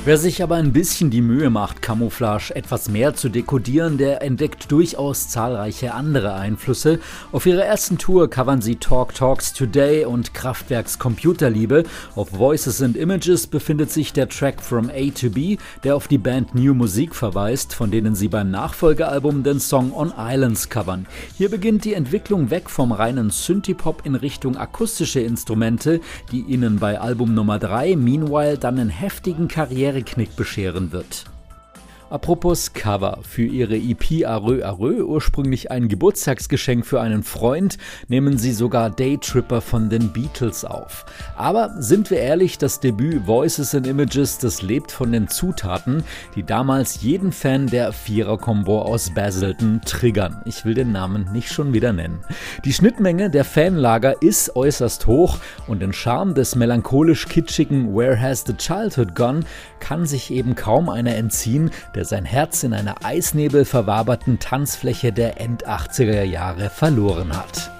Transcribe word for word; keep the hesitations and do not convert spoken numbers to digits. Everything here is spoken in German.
Wer sich aber ein bisschen die Mühe macht, Camouflage etwas mehr zu dekodieren, der entdeckt durchaus zahlreiche andere Einflüsse. Auf ihrer ersten Tour covern sie Talk Talks Today und Kraftwerks Computerliebe. Auf Voices and Images befindet sich der Track From A to B, der auf die Band New Musik verweist, von denen sie beim Nachfolgealbum den Song On Islands covern. Hier beginnt die Entwicklung weg vom reinen Synthie-Pop in Richtung akustische Instrumente, die ihnen bei Album Nummer drei Meanwhile dann einen heftigen Karriereknick bescheren wird. Apropos Cover. Für ihre E P Arö Arö, ursprünglich ein Geburtstagsgeschenk für einen Freund, nehmen sie sogar Daytripper von den Beatles auf. Aber sind wir ehrlich, das Debüt Voices and Images, das lebt von den Zutaten, die damals jeden Fan der Vierer-Kombo aus Basildon triggern. Ich will den Namen nicht schon wieder nennen. Die Schnittmenge der Fanlager ist äußerst hoch und den Charme des melancholisch-kitschigen Where Has the Childhood Gone kann sich eben kaum einer entziehen, der sein Herz in einer eisnebelverwaberten Tanzfläche der End-achtziger Jahre verloren hat.